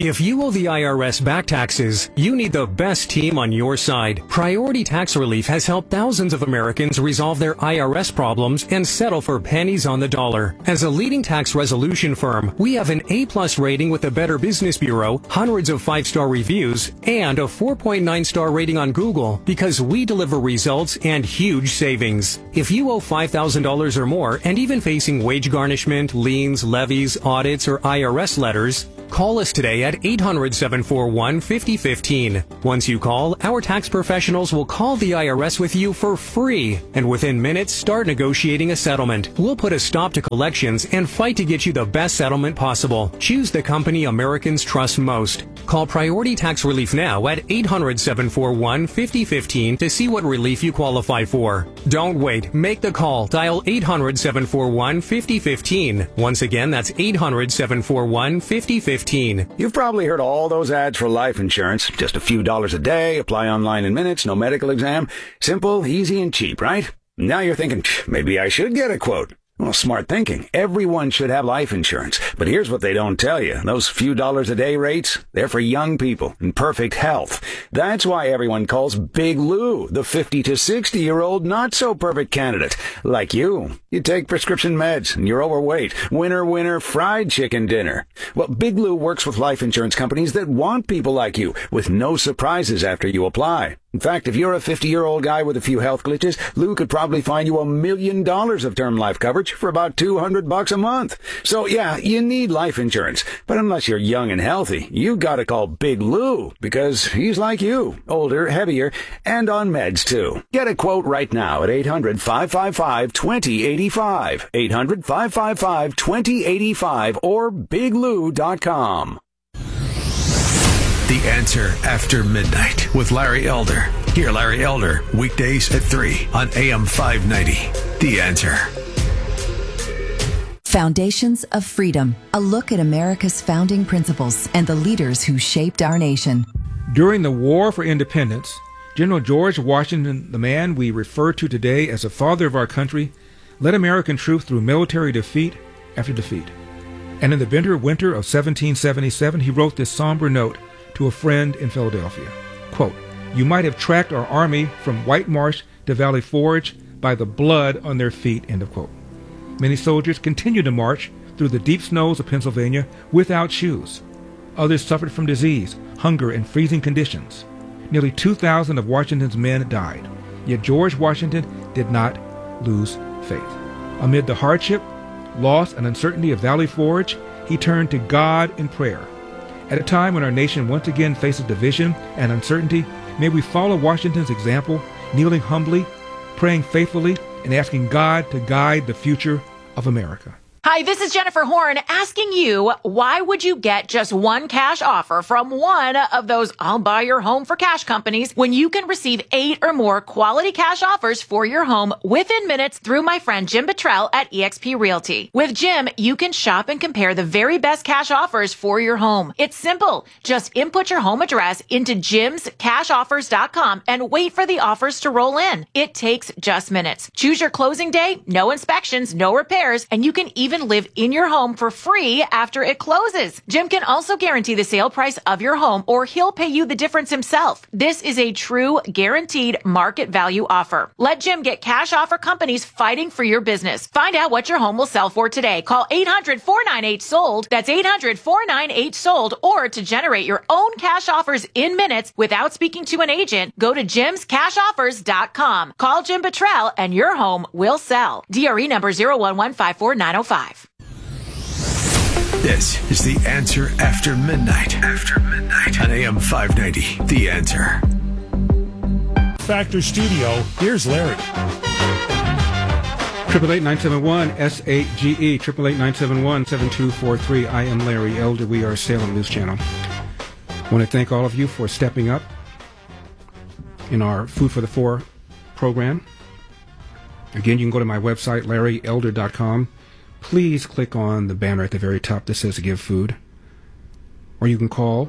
If you owe the IRS back taxes, you need the best team on your side. Priority Tax Relief has helped thousands of Americans resolve their IRS problems and settle for pennies on the dollar. As a leading tax resolution firm, we have an A+ rating with the Better Business Bureau, hundreds of 5-star reviews, and a 4.9-star rating on Google because we deliver results and huge savings. If you owe $5,000 or more and even facing wage garnishment, liens, levies, audits, or IRS letters, call us today at 800-741-5015. Once you call, our tax professionals will call the IRS with you for free, and within minutes start negotiating a settlement. We'll put a stop to collections and fight to get you the best settlement possible. Choose the company Americans trust most. Call Priority Tax Relief now at 800-741-5015 to see what relief you qualify for. Don't wait. Make the call. Dial 800-741-5015. Once again, that's 800-741-5015. You've probably heard all those ads for life insurance. Just a few dollars a day, apply online in minutes, no medical exam. Simple, easy, and cheap, right? Now you're thinking, maybe I should get a quote. Well, smart thinking. Everyone should have life insurance. But here's what they don't tell you. Those few dollars a day rates, they're for young people in perfect health. That's why everyone calls Big Lou the 50 to 60-year-old not-so-perfect candidate. Like you. You take prescription meds and you're overweight. Winner, winner, fried chicken dinner. Well, Big Lou works with life insurance companies that want people like you with no surprises after you apply. In fact, if you're a 50-year-old guy with a few health glitches, Lou could probably find you $1 million of term life coverage for about $200 a month. So yeah, you need life insurance. But unless you're young and healthy, you gotta call Big Lou because he's like you, older, heavier, and on meds too. Get a quote right now at 800-555-2085, 800-555-2085, or biglou.com. The Answer After Midnight with Larry Elder. Hear Larry Elder weekdays at 3 on AM 590. The Answer. Foundations of Freedom, a look at America's founding principles and the leaders who shaped our nation. During the War for Independence, General George Washington, the man we refer to today as the father of our country, led American troops through military defeat after defeat. And in the bitter winter of 1777, he wrote this somber note to a friend in Philadelphia. Quote, "You might have tracked our army from White Marsh to Valley Forge by the blood on their feet," end of quote. Many soldiers continued to march through the deep snows of Pennsylvania without shoes. Others suffered from disease, hunger, and freezing conditions. Nearly 2,000 of Washington's men died. Yet George Washington did not lose faith. Amid the hardship, loss, and uncertainty of Valley Forge, he turned to God in prayer. At a time when our nation once again faces division and uncertainty, may we follow Washington's example, kneeling humbly, praying faithfully, and asking God to guide the future of America. Hi, this is Jennifer Horn asking you, why would you get just one cash offer from one of those I'll buy your home for cash companies when you can receive 8 or more quality cash offers for your home within minutes through my friend Jim Buttrell at eXp Realty? With Jim, you can shop and compare the very best cash offers for your home. It's simple. Just input your home address into jimscashoffers.com and wait for the offers to roll in. It takes just minutes. Choose your closing day, no inspections, no repairs, and you can even live in your home for free after it closes. Jim can also guarantee the sale price of your home, or he'll pay you the difference himself. This is a true guaranteed market value offer. Let Jim get cash offer companies fighting for your business. Find out what your home will sell for today. Call 800-498-SOLD. That's 800-498-SOLD. Or to generate your own cash offers in minutes without speaking to an agent, go to jimscashoffers.com. Call Jim Buttrell and your home will sell. DRE number 0115490. This is The Answer After Midnight. After Midnight on AM 590. The Answer. Factor Studio, here's Larry. 888-971-SAGE, 888-971-7243. I am Larry Elder. We are Salem News Channel. I want to thank all of you for stepping up in our Food for the Four program. Again, you can go to my website, larryelder.com. Please click on the banner at the very top that says Give Food. Or you can call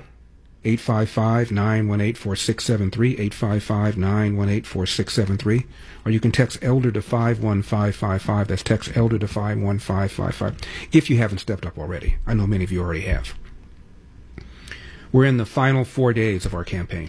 855-918-4673, 855-918-4673. Or you can text Elder to 51555. That's text Elder to 51555. If you haven't stepped up already. I know many of you already have. We're in the final 4 days of our campaign.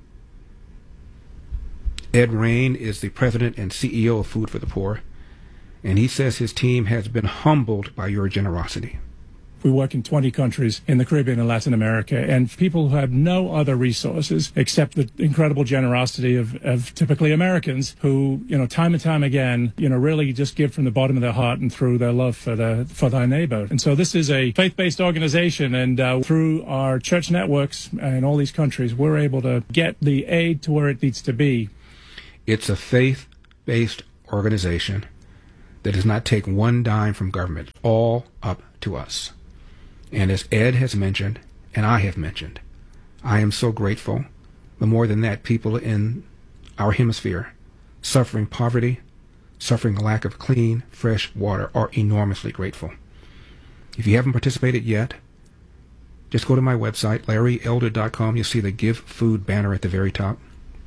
Ed Rain is the president and CEO of Food for the Poor, and he says his team has been humbled by your generosity. We work in 20 countries in the Caribbean and Latin America, and people who have no other resources except the incredible generosity of typically Americans who, time and time again, really just give from the bottom of their heart and through their love for their neighbor. And so this is a faith-based organization, and through our church networks in all these countries, we're able to get the aid to where it needs to be. It's a faith-based organization that does not take one dime from government. It's all up to us. And as Ed has mentioned, and I have mentioned, I am so grateful. But more than that, people in our hemisphere suffering poverty, suffering a lack of clean, fresh water are enormously grateful. If you haven't participated yet, just go to my website, LarryElder.com. You'll see the Give Food banner at the very top.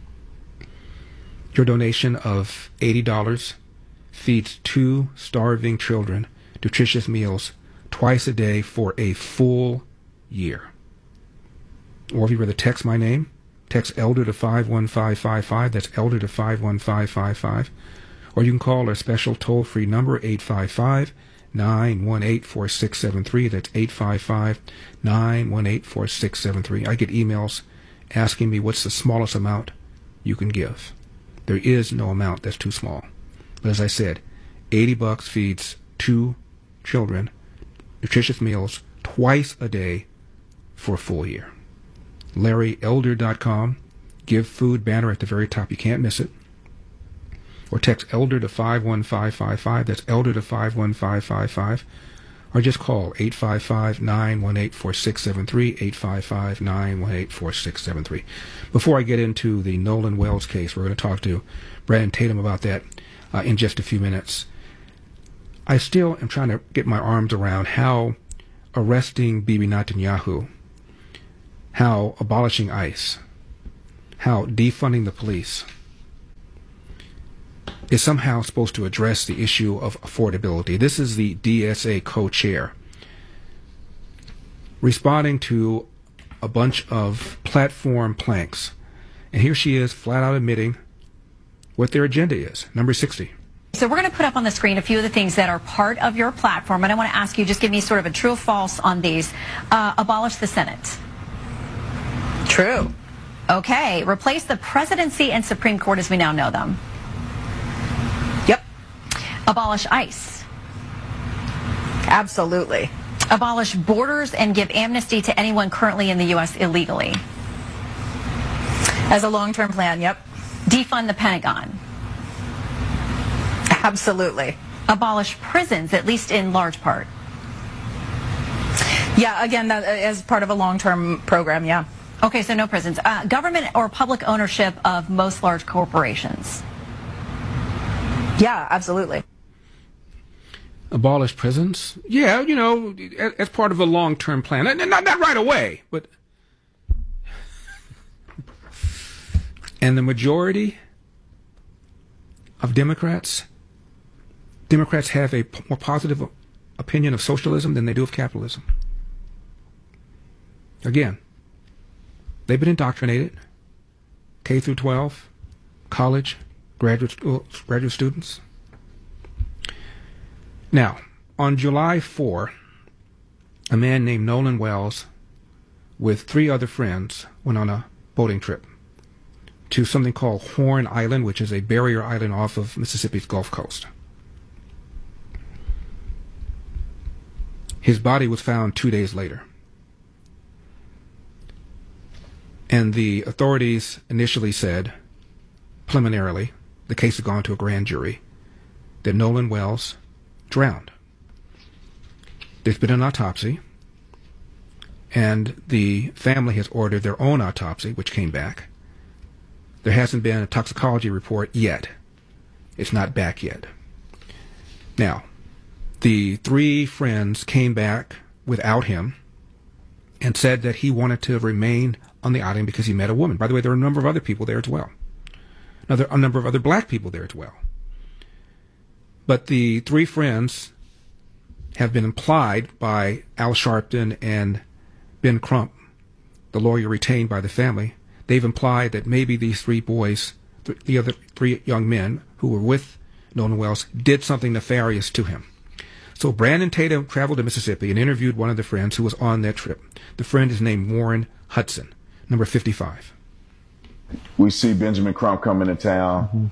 Your donation of $80 feeds 2 starving children nutritious meals twice a day for a full year. Or if you rather text my name, text Elder to 51555. That's Elder to 51555. Or you can call our special toll-free number, 855-918-4673. That's 855-918-4673. I get emails asking me what's the smallest amount you can give. There is no amount that's too small. But as I said, $80 feeds 2 children nutritious meals twice a day for a full year. LarryElder.com. Give Food banner at the very top. You can't miss it. Or text Elder to 51555. That's Elder to 51555. Or just call 855-918-4673. 855-918-4673. Before I get into the Nolan Wells case, we're going to talk to Brandon Tatum about that in just a few minutes. I still am trying to get my arms around how arresting Bibi Netanyahu, how abolishing ICE, how defunding the police is somehow supposed to address the issue of affordability. This is the DSA co-chair responding to a bunch of platform planks. And here she is flat out admitting what their agenda is. Number 60. So we're going to put up on the screen a few of the things that are part of your platform, and I want to ask you, just give me sort of a true or false on these. Abolish the Senate. True. Okay. Replace the presidency and Supreme Court as we now know them. Yep. Abolish ICE. Absolutely. Abolish borders and give amnesty to anyone currently in the U.S. illegally. As a long-term plan, yep. Defund the Pentagon. Absolutely. Abolish prisons, at least in large part. Yeah, again, that, as part of a long-term program, yeah. Okay, so no prisons. Government or public ownership of most large corporations. Yeah, absolutely. Abolish prisons? Yeah, as part of a long-term plan. Not right away, but... And the majority of Democrats have a more positive opinion of socialism than they do of capitalism. Again, they've been indoctrinated, K through 12, college, graduate students. Now, on July 4, a man named Nolan Wells with 3 other friends went on a boating trip to something called Horn Island, which is a barrier island off of Mississippi's Gulf Coast. His body was found 2 days later. And the authorities initially said, preliminarily, the case had gone to a grand jury, that Nolan Wells drowned. There's been an autopsy, and the family has ordered their own autopsy, which came back. There hasn't been a toxicology report yet. It's not back yet. Now, the 3 friends came back without him and said that he wanted to remain on the island because he met a woman. By the way, there are a number of other people there as well. Now, there are a number of other black people there as well. But the 3 friends have been implied by Al Sharpton and Ben Crump the lawyer retained by the family, they've implied that maybe these three boys, the other three young men who were with Nolan Wells, did something nefarious to him. So Brandon Tatum traveled to Mississippi and interviewed one of the friends who was on that trip. The friend is named Warren Hudson, number 55. We see Benjamin Crump come into town,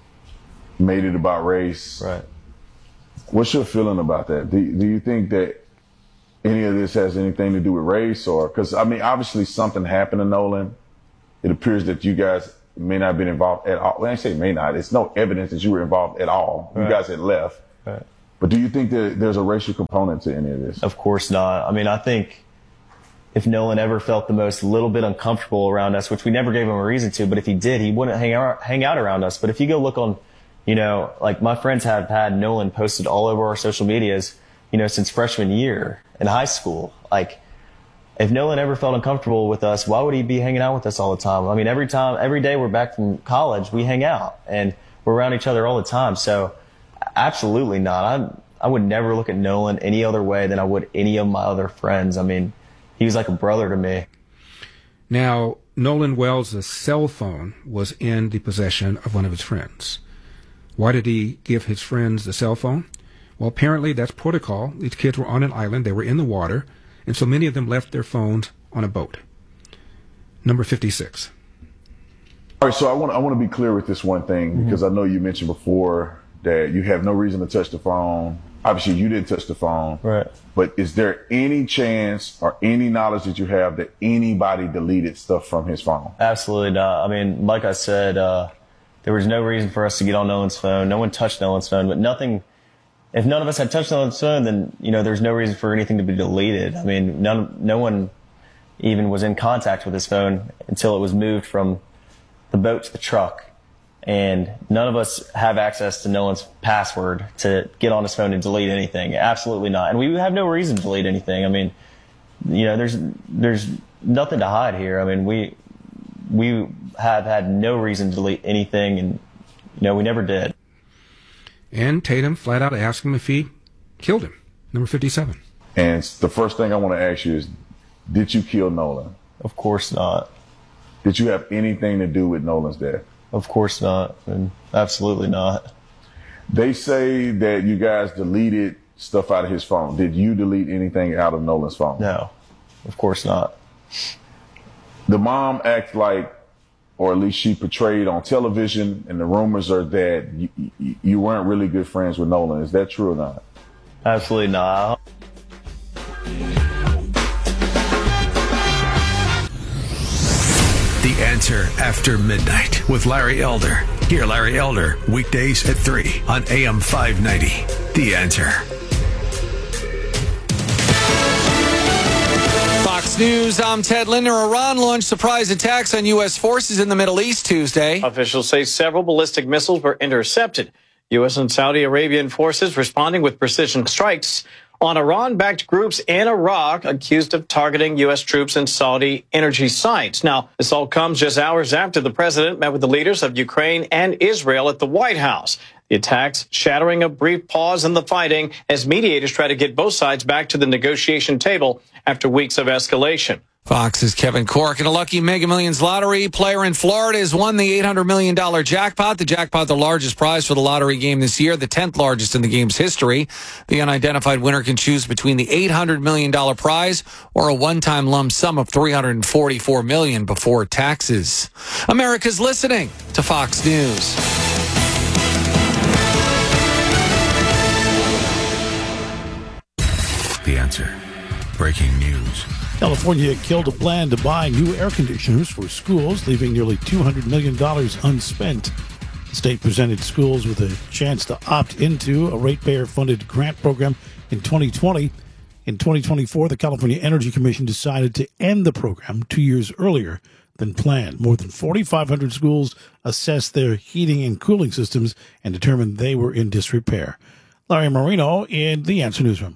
made it about race. Right. What's your feeling about that? Do you think that any of this has anything to do with race? Or, because, I mean, obviously something happened to Nolan. It appears that you guys may not have been involved at all. When I say may not, it's no evidence that you were involved at all. Right. You guys had left. Right. But do you think that there's a racial component to any of this? Of course not. I mean, I think if Nolan ever felt the most little bit uncomfortable around us, which we never gave him a reason to, but if he did, he wouldn't hang out around us. But if you go look on, like my friends have had Nolan posted all over our social medias, since freshman year in high school. Like, if Nolan ever felt uncomfortable with us, why would he be hanging out with us all the time? I mean, every day we're back from college, we hang out and we're around each other all the time. So absolutely not. I would never look at Nolan any other way than I would any of my other friends. I mean, he was like a brother to me. Now, Nolan Wells' cell phone was in the possession of one of his friends. Why did he give his friends the cell phone? Well, apparently that's protocol. These kids were on an island. They were in the water. And so many of them left their phones on a boat. Number 56. All right, so I want to be clear with this one thing, because I know you mentioned before that you have no reason to touch the phone. Obviously, you didn't touch the phone. Right. But is there any chance or any knowledge that you have that anybody deleted stuff from his phone? Absolutely not. I mean, like I said, there was no reason for us to get on Nolan's phone. No one touched Nolan's phone, but nothing. If none of us had touched Nolan's phone, then, there's no reason for anything to be deleted. I mean, no one even was in contact with his phone until it was moved from the boat to the truck. And none of us have access to Nolan's password to get on his phone and delete anything. Absolutely not. And we have no reason to delete anything. I mean, there's nothing to hide here. I mean, we have had no reason to delete anything, and, we never did. And Tatum flat out asked him if he killed him. Number 57. And the first thing I want to ask you is, did you kill Nolan? Of course not. Did you have anything to do with Nolan's death? Of course not. And absolutely not. They say that you guys deleted stuff out of his phone. Did you delete anything out of Nolan's phone? No, of course not. The mom acted like, or at least she portrayed on television, and the rumors are that you weren't really good friends with Nolan. Is that true or not? Absolutely not. The Answer After Midnight with Larry Elder. Hear Larry Elder weekdays at 3 on AM 590. The Answer. Fox News, I'm Ted Linder. Iran launched surprise attacks on U.S. forces in the Middle East Tuesday. Officials say several ballistic missiles were intercepted. U.S. and Saudi Arabian forces responding with precision strikes on Iran-backed groups in Iraq accused of targeting U.S. troops and Saudi energy sites. Now, this all comes just hours after the president met with the leaders of Ukraine and Israel at the White House. The attacks shattering a brief pause in the fighting as mediators try to get both sides back to the negotiation table after weeks of escalation. Fox's Kevin Cork. And a lucky Mega Millions lottery player in Florida has won the $800 million jackpot. The jackpot, the largest prize for the lottery game this year, the 10th largest in the game's history. The unidentified winner can choose between the $800 million prize or a one-time lump sum of $344 million before taxes. America's listening to Fox News. The Answer. Breaking news. California killed a plan to buy new air conditioners for schools, leaving nearly $200 million unspent. The state presented schools with a chance to opt into a ratepayer-funded grant program in 2020. In 2024, the California Energy Commission decided to end the program 2 years earlier than planned. More than 4,500 schools assessed their heating and cooling systems and determined they were in disrepair. Larry Marino in the Answer Newsroom.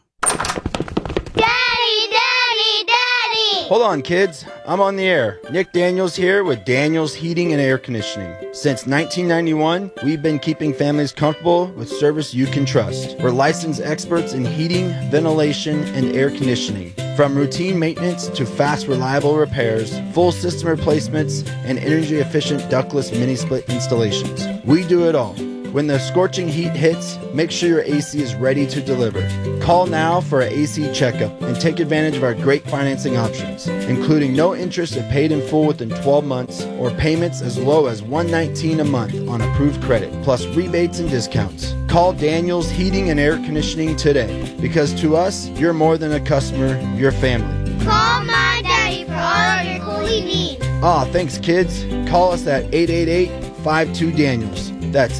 Hold on, kids. I'm on the air. Nick Daniels here with Daniels Heating and Air Conditioning. Since 1991, we've been keeping families comfortable with service you can trust. We're licensed experts in heating, ventilation, and air conditioning. From routine maintenance to fast, reliable repairs, full system replacements, and energy-efficient ductless mini-split installations. We do it all. When the scorching heat hits, make sure your AC is ready to deliver. Call now for an AC checkup and take advantage of our great financing options, including no interest if paid in full within 12 months or payments as low as $119 a month on approved credit, plus rebates and discounts. Call Daniels Heating and Air Conditioning today, because to us, you're more than a customer, you're family. Call my daddy for all of your cooling needs. Aw, thanks kids. Call us at 888-52-DANIELS. That's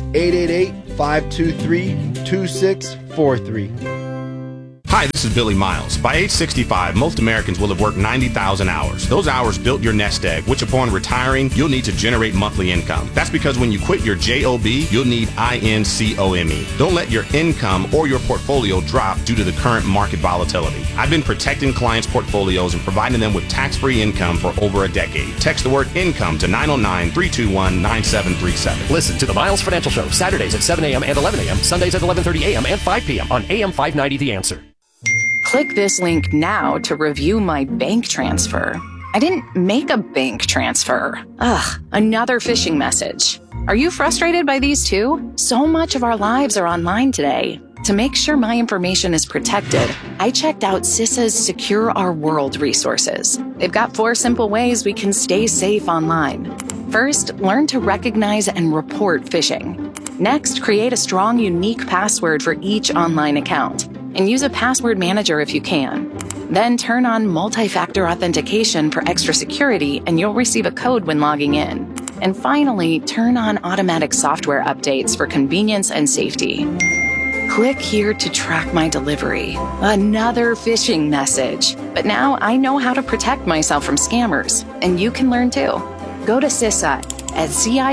888-523-2643. Hi, this is Billy Miles. By age 65, most Americans will have worked 90,000 hours. Those hours built your nest egg, which upon retiring, you'll need to generate monthly income. That's because when you quit your JOB, you'll need INCOME. Don't let your income or your portfolio drop due to the current market volatility. I've been protecting clients' portfolios and providing them with tax-free income for over a decade. Text the word income to 909-321-9737. Listen to the Miles Financial Show, Saturdays at 7 a.m. and 11 a.m., Sundays at 11:30 a.m. and 5 p.m. on AM 590 The Answer. Click this link now to review my bank transfer. I didn't make a bank transfer. Ugh, another phishing message. Are you frustrated by these too? So much of our lives are online today. To make sure my information is protected, I checked out CISA's Secure Our World resources. They've got 4 simple ways we can stay safe online. First, learn to recognize and report phishing. Next, create a strong, unique password for each online account, and use a password manager if you can. Then turn on multi-factor authentication for extra security, and you'll receive a code when logging in. And finally, turn on automatic software updates for convenience and safety. Click here to track my delivery. Another phishing message. But now I know how to protect myself from scammers, and you can learn too. Go to CISA at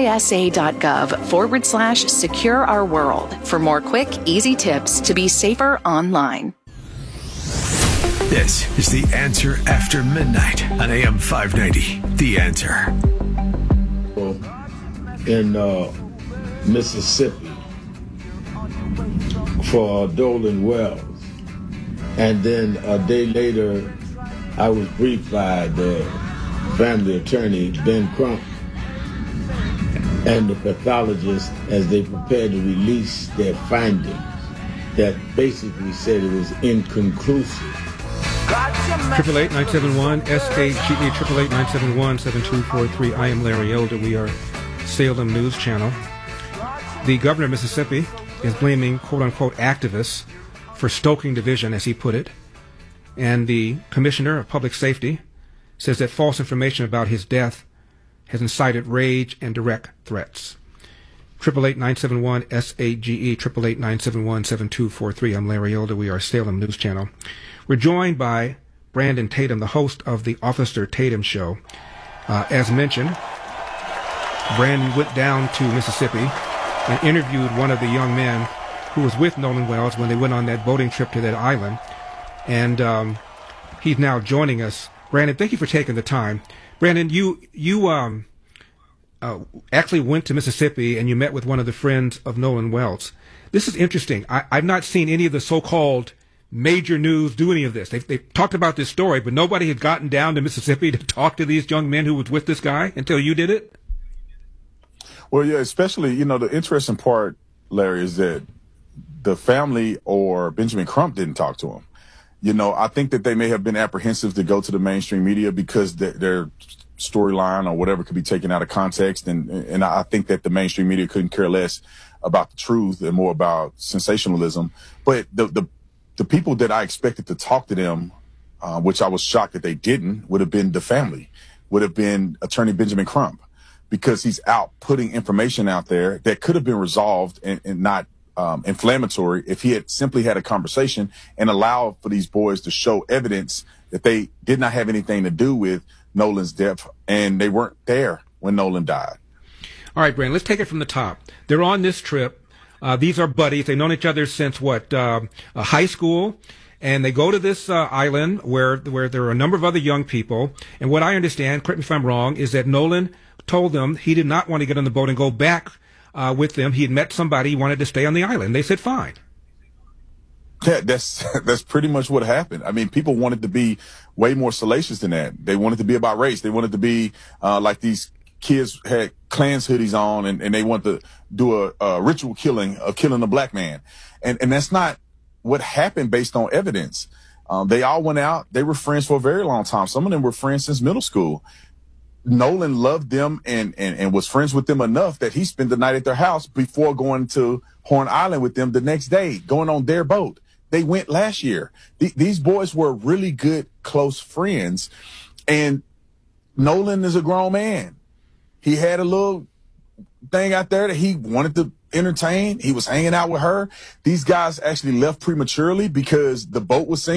CISA.gov/Secure Our World for more quick, easy tips to be safer online. This is The Answer After Midnight on AM 590. The Answer. In Mississippi for Dolan Wells. And then a day later, I was briefed by the family attorney, Ben Crump, and the pathologist as they prepared to release their findings that basically said it was inconclusive. 888-971-SAGE, 888-971-7243. I am Larry Elder. We are Salem News Channel. The governor of Mississippi is blaming quote-unquote activists for stoking division, as he put it. And the commissioner of public safety says that false information about his death has incited rage and direct threats. 888-971-SAGE, 888-971-7243. I'm Larry Elder. We are Salem News Channel. We're joined by Brandon Tatum, the host of the Officer Tatum Show. As mentioned, Brandon went down to Mississippi and interviewed one of the young men who was with Nolan Wells when they went on that boating trip to that island. And he's now joining us. Brandon, thank you for taking the time. Brandon, you actually went to Mississippi and you met with one of the friends of Nolan Wells. This is interesting. I've not seen any of the so-called major news do any of this. They've talked about this story, but nobody had gotten down to Mississippi to talk to these young men who was with this guy until you did it? Well, yeah, especially, the interesting part, Larry, is that the family or Benjamin Crump didn't talk to him. I think that they may have been apprehensive to go to the mainstream media because their storyline or whatever could be taken out of context. And I think that the mainstream media couldn't care less about the truth and more about sensationalism. But the people that I expected to talk to them, which I was shocked that they didn't, would have been the family, would have been Attorney Benjamin Crump, because he's out putting information out there that could have been resolved and not inflammatory if he had simply had a conversation and allowed for these boys to show evidence that they did not have anything to do with Nolan's death and they weren't there when Nolan died. All right, Brandon, let's take it from the top. They're on this trip. These are buddies. They've known each other since high school, and they go to this island where there are a number of other young people. And what I understand, correct me if I'm wrong, is that Nolan told them he did not want to get on the boat and go back with them. He had met somebody, he wanted to stay on the island. They said fine. That's pretty much what happened. I mean, people wanted to be way more salacious than that. They wanted to be about race. They wanted to be like these kids had Klans hoodies on, and they wanted to do a ritual killing of killing a black man. And that's not what happened based on evidence. They all went out. They were friends for a very long time. Some of them were friends since middle school. Nolan loved them and was friends with them enough that he spent the night at their house before going to Horn Island with them the next day, going on their boat. They went last year. These boys were really good, close friends. And Nolan is a grown man. He had a little thing out there that he wanted to entertain. He was hanging out with her. These guys actually left prematurely because the boat was sinking.